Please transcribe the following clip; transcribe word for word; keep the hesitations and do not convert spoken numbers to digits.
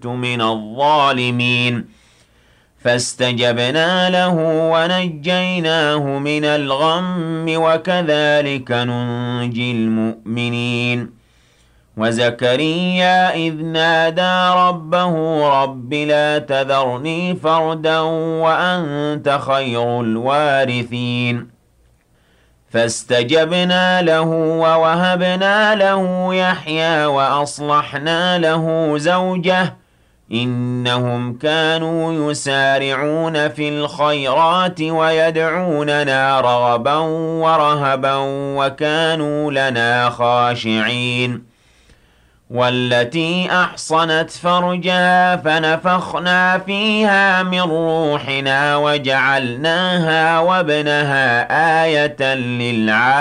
من الظالمين فاستجبنا له ونجيناه من الغم وكذلك ننجي المؤمنين وزكريا إذ نادى ربه رب لا تذرني فردا وأنت خير الوارثين فاستجبنا له ووهبنا له يحيى وأصلحنا له زوجه إنهم كانوا يسارعون في الخيرات ويدعوننا رغبا ورهبا وكانوا لنا خاشعين والتي أحصنت فرجها فنفخنا فيها من روحنا وجعلناها وابنها آية للعالمين